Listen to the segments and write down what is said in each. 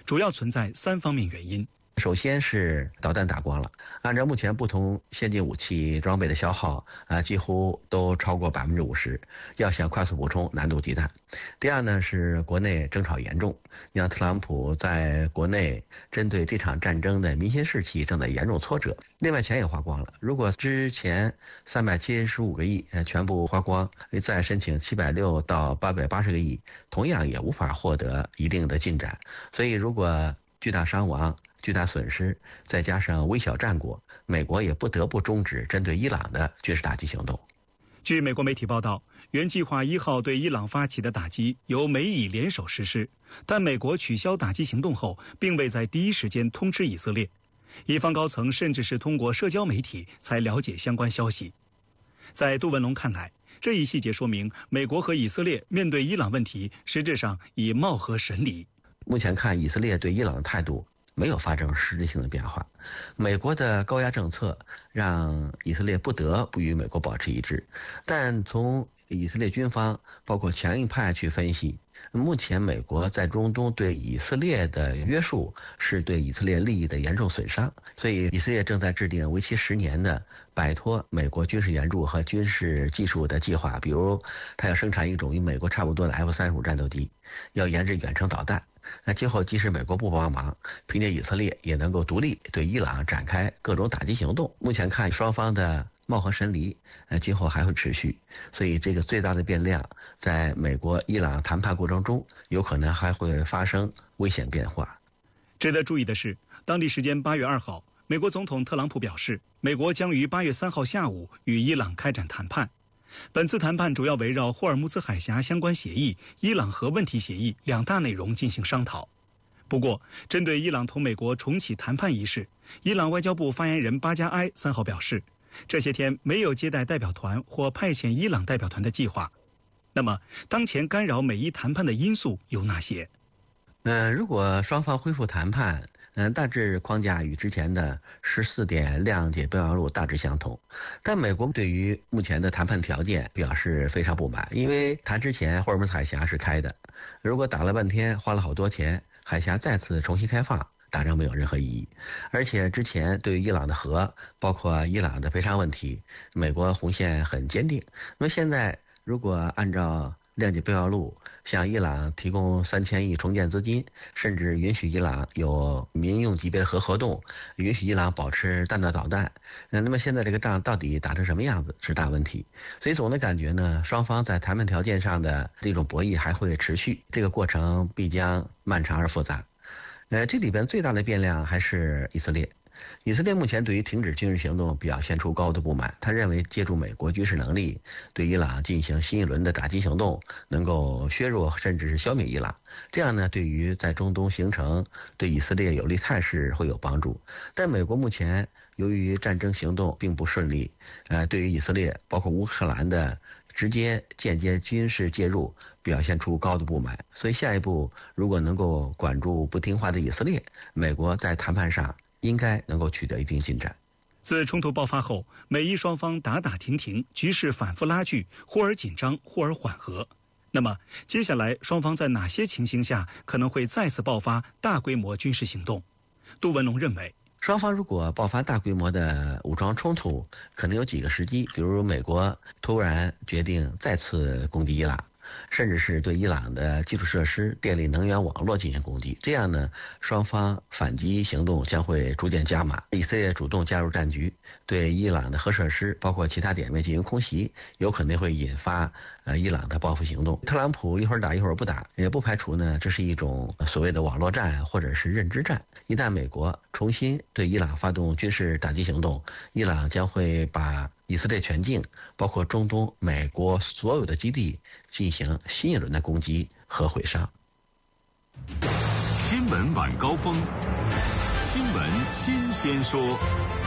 主要存在3方面原因。 首先是导弹打光了，按照目前不同先进武器装备的消耗几乎都超过50%，要想快速补充难度极大。第二呢是国内争吵严重，你像特朗普在国内针对这场战争的民心士气正在严重挫折。另外钱也花光了，如果之前375个亿全部花光，再申请760到880个亿，同样也无法获得一定的进展。所以如果巨大伤亡、巨大损失，再加上微小战果，美国也不得不终止针对伊朗的军事打击行动。 据美国媒体报道，原计划1号对伊朗发起的打击由美以联手实施，但美国取消打击行动后，并未在第一时间通知以色列。伊方高层甚至是通过社交媒体才了解相关消息。在杜文龙看来，这一细节说明美国和以色列面对伊朗问题实质上已貌合神离。 目前看，以色列对伊朗的态度没有发生实质性的变化，美国的高压政策让以色列不得不与美国保持一致，但从以色列军方包括强硬派去分析，目前美国在中东对以色列的约束是对以色列利益的严重损伤，所以以色列正在制定为期10年的摆脱美国军事援助和军事技术的计划，比如它要生产一种与美国差不多的 F-35战斗机，要研制远程导弹。那今后即使美国不帮忙，凭借以色列也能够独立对伊朗展开各种打击行动。目前看双方的貌合神离，今后还会持续，所以这个最大的变量在美国伊朗谈判过程中有可能还会发生危险变化。 值得注意的是，当地时间8月2号，美国总统特朗普表示，美国将于8月3号下午与伊朗开展谈判。本次谈判主要围绕霍尔木兹海峡相关协议、伊朗核问题协议2大内容进行商讨。不过，针对伊朗同美国重启谈判一事，伊朗外交部发言人巴加埃3号表示，这些天没有接待代表团或派遣伊朗代表团的计划。那么，当前干扰美伊谈判的因素有哪些？ 如果双方恢复谈判，大致框架与之前的14点谅解备忘录大致相同，但美国对于目前的谈判条件表示非常不满，因为谈之前霍尔木兹海峡是开的，如果打了半天花了好多钱，海峡再次重新开放，打仗没有任何意义。而且之前对于伊朗的核，包括伊朗的赔偿问题，美国红线很坚定。那么现在如果按照谅解备忘录向伊朗提供3000亿重建资金，甚至允许伊朗有民用级别的核活动，允许伊朗保持弹道导弹，那么现在这个仗到底打成什么样子是大问题。所以总的感觉呢，双方在谈判条件上的这种博弈还会持续，这个过程必将漫长而复杂。这里边最大的变量还是以色列。以色列目前对于停止军事行动表现出高度不满，他认为借助美国军事能力对伊朗进行新一轮的打击行动，能够削弱甚至是消灭伊朗，这样呢，对于在中东形成对以色列有利态势会有帮助。但美国目前由于战争行动并不顺利，对于以色列包括乌克兰的直接间接军事介入表现出高度不满，所以下一步如果能够管住不听话的以色列，美国在谈判上应该能够取得一定进展。 自冲突爆发后，美伊双方打打停停，局势反复拉锯，忽而紧张，忽而缓和。那么，接下来双方在哪些情形下可能会再次爆发大规模军事行动？杜文龙认为， 双方如果爆发大规模的武装冲突，可能有几个时机，比如美国突然决定再次攻击伊朗，甚至是对伊朗的基础设施、电力能源网络进行攻击，这样呢，双方反击行动将会逐渐加码。以色列主动加入战局，对伊朗的核设施包括其他点位进行空袭，有可能会引发伊朗的报复行动。特朗普一会儿打一会儿不打，也不排除呢这是一种所谓的网络战或者是认知战。一旦美国重新对伊朗发动军事打击行动，伊朗将会把以色列全境，包括中东美国所有的基地进行新一轮的攻击和毁伤。 新闻晚高峰，新闻新鲜说。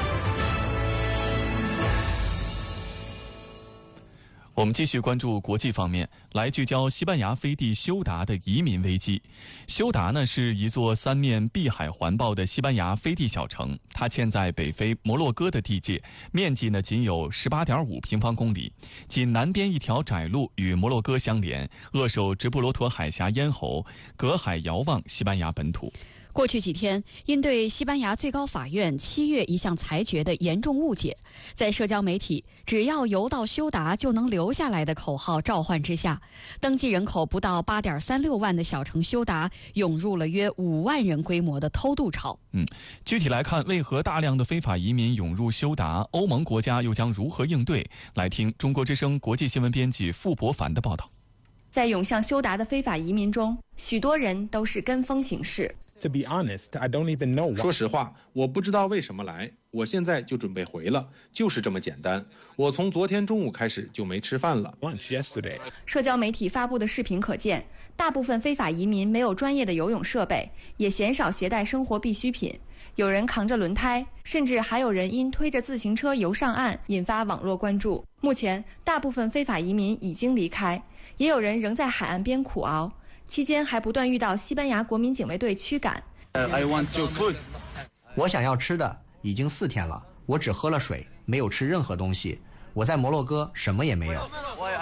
我们继续关注国际方面，来聚焦西班牙飞地休达的移民危机。休达呢是一座3面碧海环抱的西班牙飞地小城，它嵌在北非摩洛哥的地界，面积呢仅有18.5平方公里，仅南边一条窄路与摩洛哥相连，扼守直布罗陀海峡咽喉，隔海遥望西班牙本土。 过去几天，因对西班牙最高法院7月一项裁决的严重误解，在社交媒体“只要游到休达就能留下来”的口号召唤之下，登记人口不到8.36万的小城休达涌入了约5万人规模的偷渡潮。 具体来看，为何大量的非法移民涌入休达，欧盟国家又将如何应对？来听中国之声国际新闻编辑傅博凡的报道。 在涌向休达的非法移民中，许多人都是跟风行事。 说实话，我不知道为什么来，我现在就准备回了，就是这么简单。我从昨天中午开始就没吃饭了。 社交媒体发布的视频可见，大部分非法移民没有专业的游泳设备，也鲜少携带生活必需品。有人扛着轮胎，甚至还有人因推着自行车游上岸，引发网络关注。目前，大部分非法移民已经离开，也有人仍在海岸边苦熬。期间还不断遇到西班牙国民警卫队驱赶。 我想要吃的，已经4天了，我只喝了水，没有吃任何东西。我在摩洛哥什么也没有。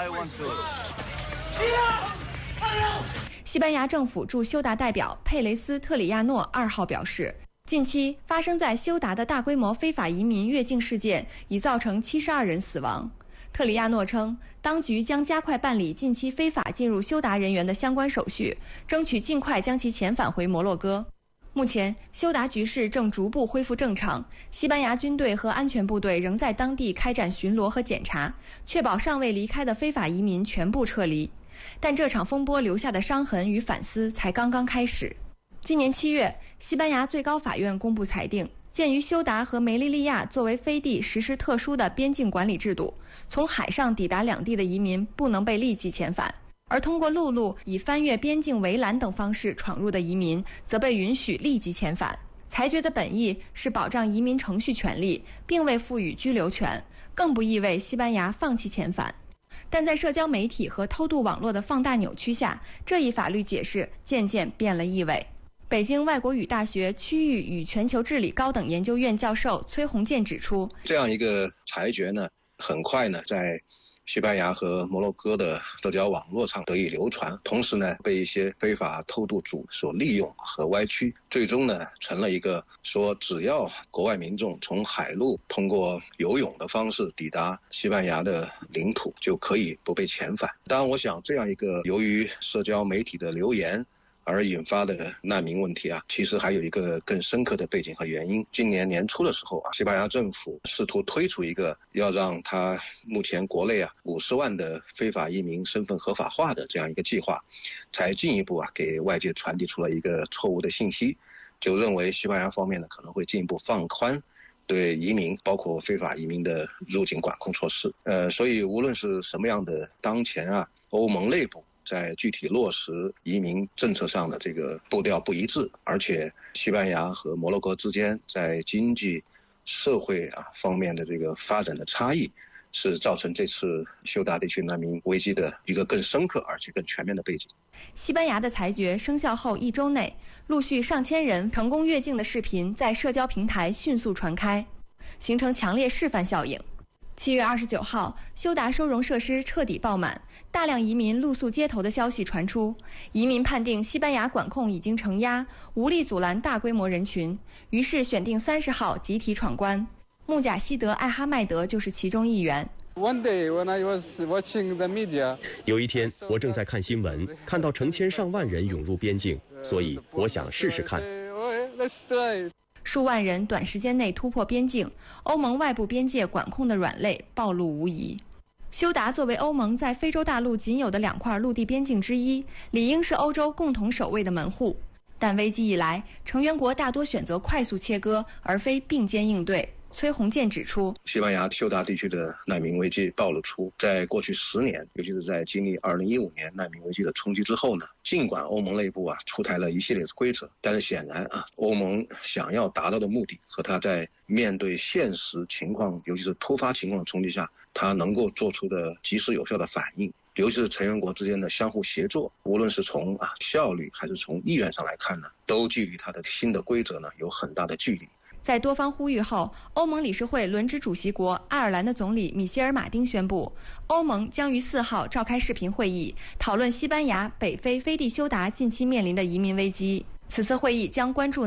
西班牙政府驻休达代表佩雷斯特里亚诺2号表示，近期发生在休达的大规模非法移民越境事件已造成72人死亡。特里亚诺称，当局将加快办理近期非法进入休达人员的相关手续，争取尽快将其遣返回摩洛哥。目前，休达局势正逐步恢复正常，西班牙军队和安全部队仍在当地开展巡逻和检查，确保尚未离开的非法移民全部撤离。但这场风波留下的伤痕与反思才刚刚开始。今年7月，西班牙最高法院公布裁定，鉴于休达和梅利利亚作为飞地实施特殊的边境管理制度，从海上抵达两地的移民不能被立即遣返，而通过陆路以翻越边境围栏等方式闯入的移民则被允许立即遣返。裁决的本意是保障移民程序权利，并未赋予居留权，更不意味西班牙放弃遣返。但在社交媒体和偷渡网络的放大扭曲下，这一法律解释渐渐变了意味。北京外国语大学区域与全球治理高等研究院教授崔洪建指出， 这样一个裁决呢，很快呢在西班牙和摩洛哥的社交网络上得以流传，同时呢被一些非法偷渡主所利用和歪曲，最终呢成了一个说只要国外民众从海路通过游泳的方式抵达西班牙的领土，就可以不被遣返。当然我想这样一个由于社交媒体的流言而引发的难民问题其实还有一个更深刻的背景和原因。今年年初的时候西班牙政府试图推出一个要让他目前国内50万的非法移民身份合法化的这样一个计划，才进一步给外界传递出了一个错误的信息，就认为西班牙方面呢可能会进一步放宽对移民包括非法移民的入境管控措施。所以无论是什么样的当前欧盟内部在具体落实移民政策上的这个步调不一致，而且西班牙和摩洛哥之间在经济社会方面的这个发展的差异，是造成这次休达地区难民危机的一个更深刻而且更全面的背景。 西班牙的裁决生效后1周内，陆续上千人成功越境的视频在社交平台迅速传开，形成强烈示范效应。7月29号，休达收容设施彻底爆满，大量移民露宿街头的消息传出，移民判定西班牙管控已经承压，无力阻拦大规模人群，于是选定30号集体闯关。穆贾希德·艾哈迈德就是其中一员。 有一天，我正在看新闻，看到成千上万人涌入边境，所以我想试试看。 数万人短时间内突破边境，欧盟外部边界管控的软肋暴露无遗。休达作为欧盟在非洲大陆仅有的2块陆地边境之一，理应是欧洲共同守卫的门户。但危机一来，成员国大多选择快速切割，而非并肩应对。崔洪建指出， 西班牙休达地区的难民危机暴露出，在过去10年，尤其是在经历2015年难民危机的冲击之后呢，尽管欧盟内部出台了一系列的规则，但是显然欧盟想要达到的目的和它在面对现实情况，尤其是突发情况的冲击下，它能够做出的及时有效的反应，尤其是成员国之间的相互协作，无论是从效率还是从意愿上来看呢，都距离它的新的规则呢有很大的距离。 在多方呼吁后，欧盟理事会轮值主席国爱尔兰的总理米歇尔·马丁宣布，欧盟将于4号召开视频会议，讨论西班牙北非飞地休达近期面临的移民危机。 此次会议将关注